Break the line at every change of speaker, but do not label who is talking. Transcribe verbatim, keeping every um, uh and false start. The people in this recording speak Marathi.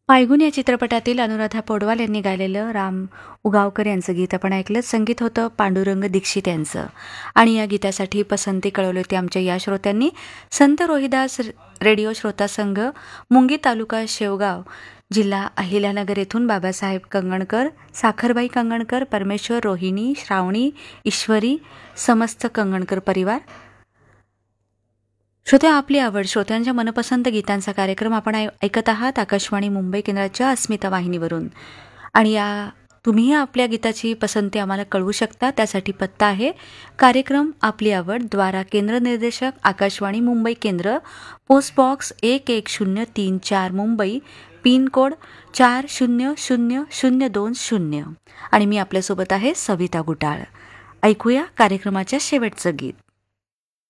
फाल्गुन या चित्रपटातील अनुराधा पौडवाल यांनी गायलेलं राम उगावकर यांचं गीत आपण ऐकलं. संगीत होतं पांडुरंग दीक्षित यांचं. आणि या गीतासाठी पसंती कळवली होती आमच्या या श्रोत्यांनी. संत रोहिदास रेडिओ श्रोता संघ, मुंगी तालुका शेवगाव, जिल्हा अहिल्यानगर येथून बाबासाहेब कंगणकर, साखरबाई कंगणकर, परमेश्वर, रोहिणी, श्रावणी, ईश्वरी, समस्त कंगणकर परिवार. श्रोते, आपली आवड, श्रोत्यांच्या मनपसंत गीतांचा कार्यक्रम आपण ऐकत आहात आकाशवाणी मुंबई केंद्राच्या अस्मिता वाहिनीवरून. आणि या तुम्हीही आपल्या गीताची पसंती आम्हाला कळवू शकता. त्यासाठी पत्ता आहे कार्यक्रम आपली आवड, द्वारा केंद्र निर्देशक आकाशवाणी मुंबई केंद्र, पोस्ट बॉक्स एक एक शून्य तीन चार मुंबई, पिन कोड चार शून्य शून्य शून्य दोन शून्य. आणि मी आपल्यासोबत आहे सविता गुटाळ. ऐकूया कार्यक्रमाच्या शेवटचं गीत.